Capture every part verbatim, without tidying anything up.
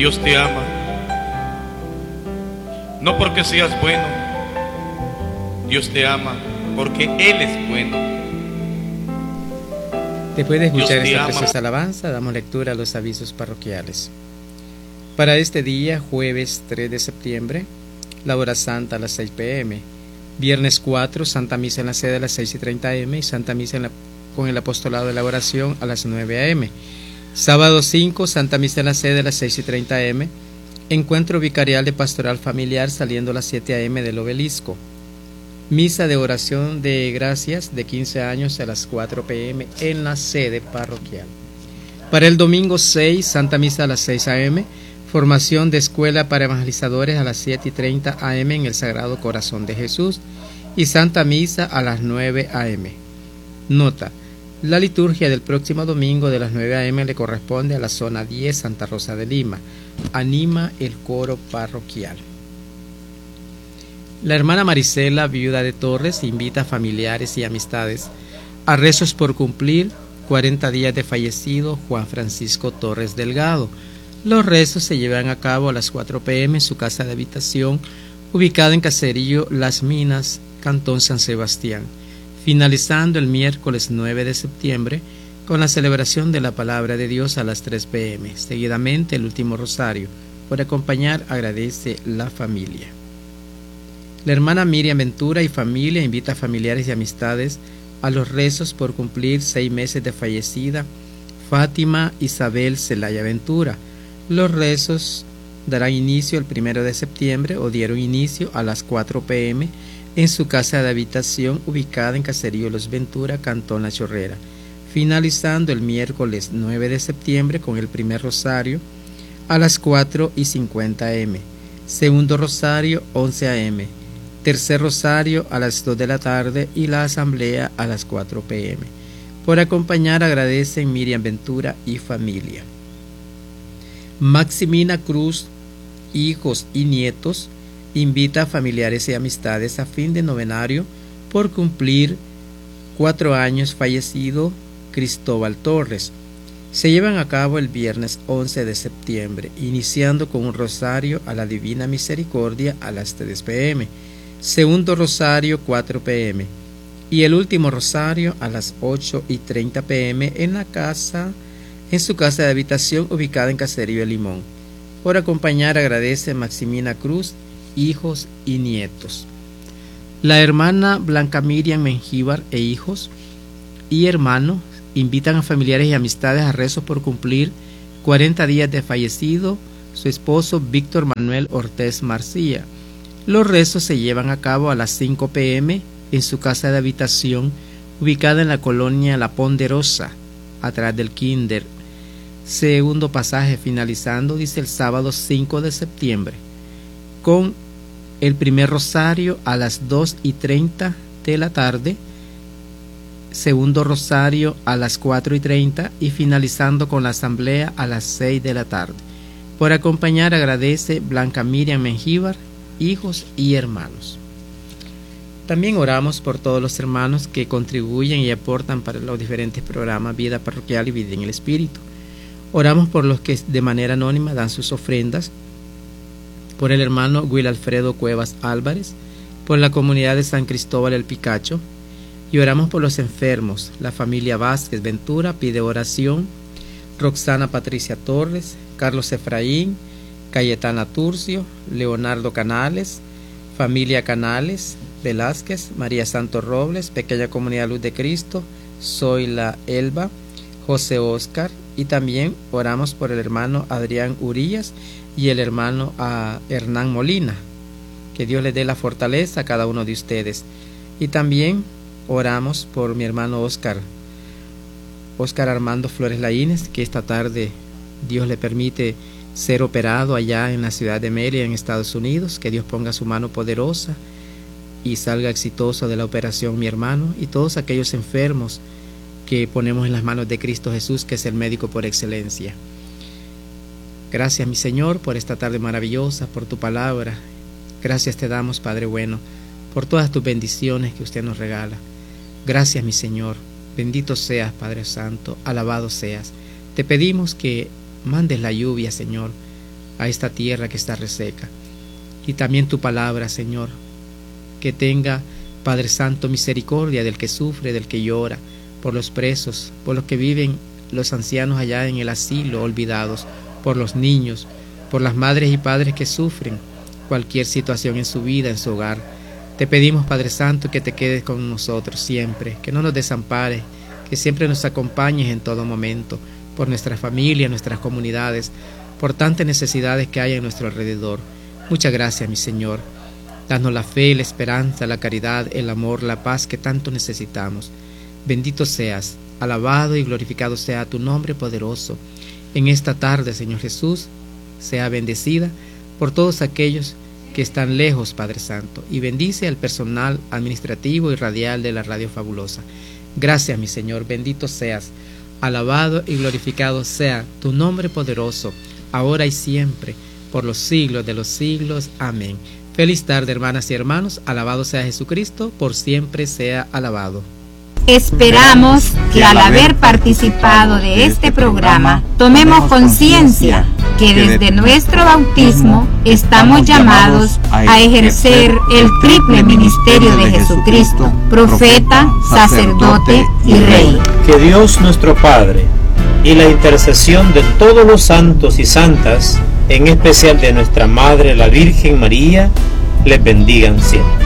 Dios te ama. No porque seas bueno, Dios te ama porque Él es bueno. Después de escuchar Dios te esta ama. preciosa alabanza, damos lectura a los avisos parroquiales. Para este día, jueves tres de septiembre, la hora santa a las seis pe eme. Viernes cuatro, Santa Misa en la sede a las seis y treinta eme y Santa Misa en la, con el apostolado de la oración a las nueve a eme. Sábado cinco, Santa Misa en la sede a las seis y treinta eme. Encuentro vicarial de pastoral familiar saliendo a las siete a eme del obelisco. Misa de oración de gracias de quince años a las cuatro pe eme en la sede parroquial. Para el domingo seis, Santa Misa a las seis a eme. Formación de escuela para evangelizadores a las siete y treinta a eme en el Sagrado Corazón de Jesús y Santa Misa a las nueve a eme. Nota: la liturgia del próximo domingo de las nueve a eme le corresponde a la zona diez Santa Rosa de Lima. Anima el coro parroquial. La hermana Marisela, viuda de Torres, invita a familiares y amistades a rezos por cumplir cuarenta días de fallecido Juan Francisco Torres Delgado. Los rezos se llevan a cabo a las cuatro pe eme en su casa de habitación, ubicada en Caserío Las Minas, Cantón San Sebastián, finalizando el miércoles nueve de septiembre con la celebración de la Palabra de Dios a las tres pe eme. Seguidamente el último rosario. Por acompañar agradece la familia. La hermana Miriam Ventura y familia invita a familiares y amistades a los rezos por cumplir seis meses de fallecida Fátima Isabel Zelaya Ventura. Los rezos darán inicio el primero de septiembre o dieron inicio a las cuatro pe eme en su casa de habitación ubicada en Caserío Los Ventura, Cantón La Chorrera, finalizando el miércoles nueve de septiembre con el primer rosario a las cuatro y cincuenta eme, segundo rosario once a eme, tercer rosario a las dos de la tarde y la asamblea a las cuatro pe eme. Por acompañar agradecen Miriam Ventura y familia. Maximina Cruz, hijos y nietos, invita a familiares y amistades a fin de novenario por cumplir cuatro años fallecido Cristóbal Torres. Se llevan a cabo el viernes once de septiembre, iniciando con un rosario a la Divina Misericordia a las tres pe eme, segundo rosario cuatro pe eme y el último rosario a las ocho y treinta pe eme en la casa en su casa de habitación ubicada en Caserío El Limón. Por acompañar agradece Maximina Cruz, hijos y nietos. La hermana Blanca Miriam Mengíbar e hijos y hermanos invitan a familiares y amistades a rezos por cumplir cuarenta días de fallecido su esposo Víctor Manuel Ortiz Marcía. Los rezos se llevan a cabo a las cinco pe eme en su casa de habitación ubicada en la colonia La Ponderosa, atrás del Kinder. Segundo pasaje finalizando, dice, el sábado cinco de septiembre, con el primer rosario a las dos y treinta de la tarde, segundo rosario a las cuatro y treinta y finalizando con la asamblea a las seis de la tarde. Por acompañar agradece Blanca Miriam Mengíbar, hijos y hermanos. También oramos por todos los hermanos que contribuyen y aportan para los diferentes programas Vida Parroquial y Vida en el Espíritu. Oramos por los que de manera anónima dan sus ofrendas, por el hermano Will Alfredo Cuevas Álvarez, por la comunidad de San Cristóbal el Picacho, y oramos por los enfermos. La familia Vázquez Ventura pide oración, Roxana Patricia Torres, Carlos Efraín, Cayetana Turcio, Leonardo Canales, familia Canales Velázquez, María Santos Robles, Pequeña Comunidad Luz de Cristo, Zoila Elba, José Oscar, y también oramos por el hermano Adrián Urías y el hermano uh, Hernán Molina. Que Dios les dé la fortaleza a cada uno de ustedes. Y también oramos por mi hermano Oscar, Oscar Armando Flores Laínez, que esta tarde Dios le permite ser operado allá en la ciudad de Mérida, en Estados Unidos. Que Dios ponga su mano poderosa y salga exitoso de la operación mi hermano y todos aquellos enfermos que ponemos en las manos de Cristo Jesús, que es el médico por excelencia. Gracias, mi Señor, por esta tarde maravillosa, por tu palabra. Gracias te damos, Padre bueno, por todas tus bendiciones que usted nos regala. Gracias, mi Señor. Bendito seas, Padre Santo, alabado seas. Te pedimos que mandes la lluvia, Señor, a esta tierra que está reseca. Y también tu palabra, Señor, que tenga, Padre Santo, misericordia del que sufre, del que llora, por los presos, por los que viven los ancianos allá en el asilo olvidados, por los niños, por las madres y padres que sufren cualquier situación en su vida, en su hogar. Te pedimos, Padre Santo, que te quedes con nosotros siempre, que no nos desampares, que siempre nos acompañes en todo momento, por nuestra familia, nuestras comunidades, por tantas necesidades que hay en nuestro alrededor. Muchas gracias, mi Señor. Danos la fe, la esperanza, la caridad, el amor, la paz que tanto necesitamos. Bendito seas, alabado y glorificado sea tu nombre poderoso. En esta tarde, Señor Jesús, sea bendecida por todos aquellos que están lejos, Padre Santo, y bendice al personal administrativo y radial de la Radio Fabulosa. Gracias, mi Señor, bendito seas, alabado y glorificado sea tu nombre poderoso, ahora y siempre, por los siglos de los siglos. Amén. Feliz tarde, hermanas y hermanos, alabado sea Jesucristo, por siempre sea alabado. Esperamos que al haber participado de este programa, tomemos conciencia que desde nuestro bautismo estamos llamados a ejercer el triple ministerio de Jesucristo, profeta, sacerdote y rey. Que Dios nuestro Padre y la intercesión de todos los santos y santas, en especial de nuestra Madre la Virgen María, les bendigan siempre.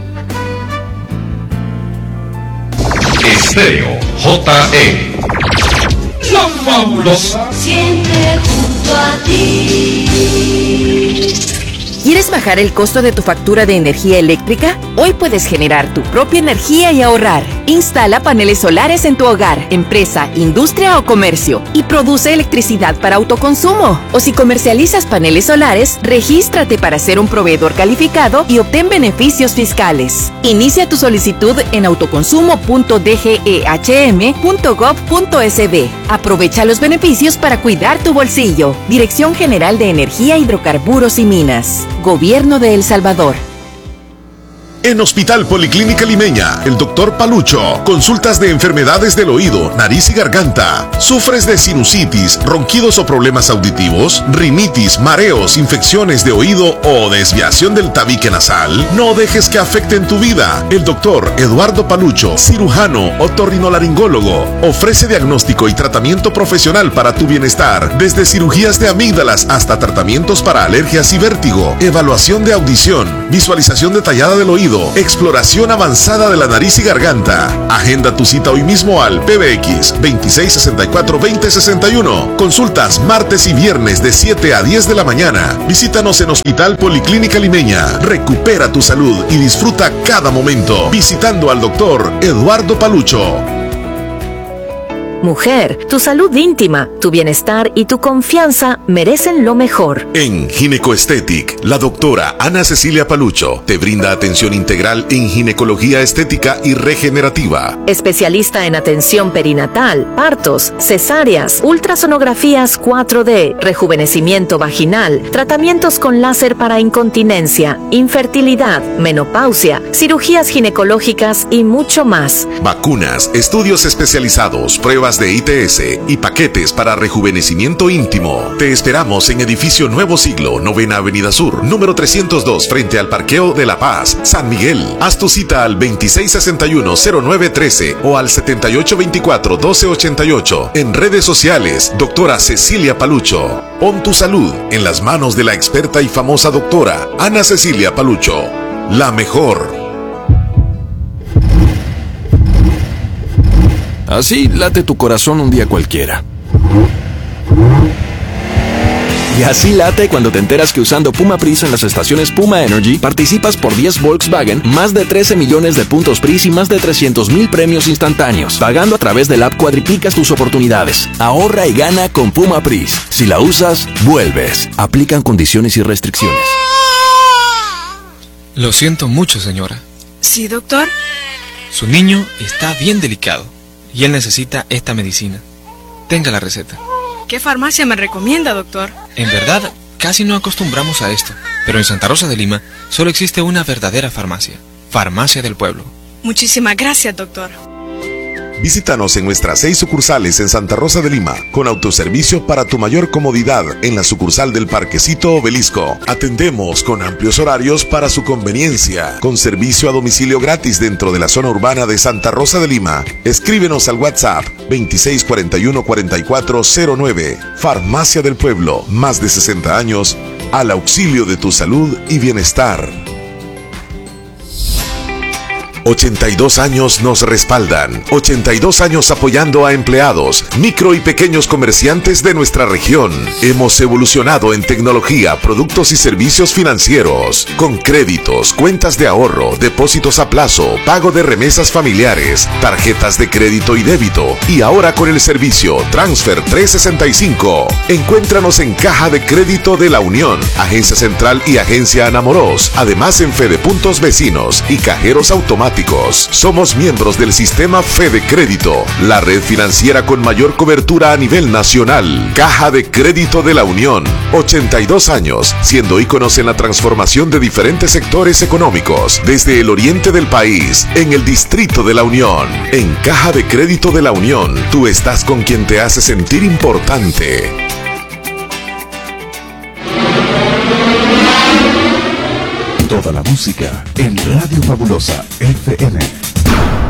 Estéreo J E, la fabulosa. Siempre junto a ti. ¿Quieres bajar el costo de tu factura de energía eléctrica? Hoy puedes generar tu propia energía y ahorrar. Instala paneles solares en tu hogar, empresa, industria o comercio y produce electricidad para autoconsumo. O si comercializas paneles solares, regístrate para ser un proveedor calificado y obtén beneficios fiscales. Inicia tu solicitud en autoconsumo punto d g e h m punto gov punto s b. Aprovecha los beneficios para cuidar tu bolsillo. Dirección General de Energía, Hidrocarburos y Minas. Gobierno de El Salvador. En Hospital Policlínica Limeña, el doctor Palucho, consultas de enfermedades del oído, nariz y garganta. ¿Sufres de sinusitis, ronquidos o problemas auditivos? ¿Rinitis, mareos, infecciones de oído o desviación del tabique nasal? No dejes que afecten tu vida. El doctor Eduardo Palucho, cirujano, otorrinolaringólogo, ofrece diagnóstico y tratamiento profesional para tu bienestar, desde cirugías de amígdalas hasta tratamientos para alergias y vértigo, evaluación de audición, visualización detallada del oído, exploración avanzada de la nariz y garganta. Agenda tu cita hoy mismo al P B X veintiséis sesenta y cuatro veinte sesenta y uno. Consultas martes y viernes de siete a diez de la mañana. Visítanos en Hospital Policlínica Limeña. Recupera tu salud y disfruta cada momento visitando al doctor Eduardo Palucho. Mujer, tu salud íntima, tu bienestar y tu confianza merecen lo mejor. En Ginecoestetic, la doctora Ana Cecilia Palucho te brinda atención integral en ginecología estética y regenerativa. Especialista en atención perinatal, partos, cesáreas, ultrasonografías cuatro D, rejuvenecimiento vaginal, tratamientos con láser para incontinencia, infertilidad, menopausia, cirugías ginecológicas y mucho más. Vacunas, estudios especializados, pruebas de I T S y paquetes para rejuvenecimiento íntimo. Te esperamos en Edificio Nuevo Siglo, Novena Avenida Sur, número trescientos dos, frente al Parqueo de La Paz, San Miguel. Haz tu cita al veintiséis sesenta y uno cero nueve trece o al setenta y ocho veinticuatro doce ochenta y ocho. En redes sociales, doctora Cecilia Palucho. Pon tu salud en las manos de la experta y famosa doctora Ana Cecilia Palucho. La mejor. Así late tu corazón un día cualquiera. Y así late cuando te enteras que usando Puma Pris en las estaciones Puma Energy participas por diez Volkswagen, más de trece millones de puntos Pris y más de trescientos mil premios instantáneos. Pagando a través del app cuadriplicas tus oportunidades. Ahorra y gana con Puma Pris. Si la usas, vuelves. Aplican condiciones y restricciones. Lo siento mucho, señora. ¿Sí, doctor? Su niño está bien delicado y él necesita esta medicina. Tenga la receta. ¿Qué farmacia me recomienda, doctor? En verdad, casi no acostumbramos a esto, pero en Santa Rosa de Lima solo existe una verdadera farmacia, Farmacia del Pueblo. Muchísimas gracias, doctor. Visítanos en nuestras seis sucursales en Santa Rosa de Lima, con autoservicio para tu mayor comodidad en la sucursal del Parquecito Obelisco. Atendemos con amplios horarios para su conveniencia, con servicio a domicilio gratis dentro de la zona urbana de Santa Rosa de Lima. Escríbenos al WhatsApp veintiséis cuarenta y uno cuarenta y cuatro cero nueve. Farmacia del Pueblo, más de sesenta años al auxilio de tu salud y bienestar. ochenta y dos años nos respaldan. ochenta y dos años apoyando a empleados, micro y pequeños comerciantes de nuestra región. Hemos evolucionado en tecnología, productos y servicios financieros, con créditos, cuentas de ahorro, depósitos a plazo, pago de remesas familiares, tarjetas de crédito y débito, y ahora con el servicio Transfer trescientos sesenta y cinco. Encuéntranos en Caja de Crédito de la Unión, Agencia Central y Agencia Anamoros, además en Fede Puntos Vecinos y cajeros automáticos. Somos miembros del sistema Fede Crédito, la red financiera con mayor cobertura a nivel nacional. Caja de Crédito de la Unión, ochenta y dos años, siendo íconos en la transformación de diferentes sectores económicos, desde el oriente del país, en el Distrito de la Unión. En Caja de Crédito de la Unión, tú estás con quien te hace sentir importante. Toda la música en Radio Fabulosa F M.